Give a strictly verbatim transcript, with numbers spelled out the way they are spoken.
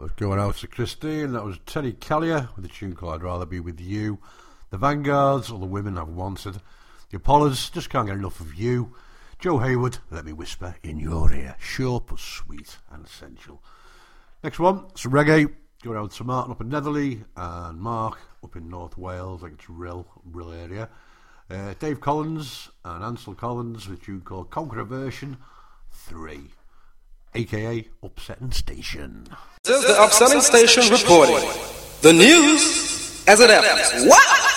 was going out to Christine. That was Terry Callier with a tune called I'd Rather Be With You. The Vanguards, All the Women I've Wanted. The Apollos, Just Can't Get Enough of You. Joe Hayward, Let Me Whisper in Your Ear. Short but sweet and essential. Next one, some reggae. Going out to Martin up in Netherley and Mark up in North Wales, like it's Rill, Rill area. Uh, Dave Collins and Ansel Collins with a tune called Conqueror Version three. A K A Upsetting Station. This is the Upsetting Station reporting. The news as it happens. What?